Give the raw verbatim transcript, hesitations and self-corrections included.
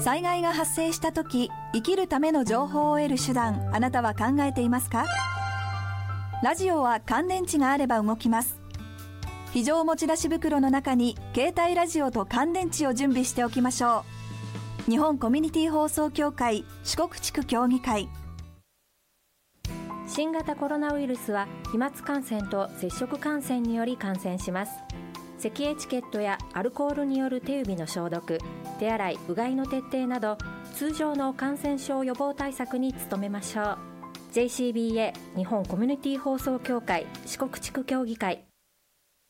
災害が発生した時、生きるための情報を得る手段、あなたは考えていますか？ラジオは乾電池があれば動きます。非常持ち出し袋の中に携帯ラジオと乾電池を準備しておきましょう。日本コミュニティ放送協会四国地区協議会。 新型コロナウイルスは飛沫感染と接触感染により感染します。咳エチケットやアルコールによる手指の消毒、手洗い、うがいの徹底など通常の感染症予防対策に努めましょう。 ジェイシービーエー 日本コミュニティ放送協会四国地区協議会。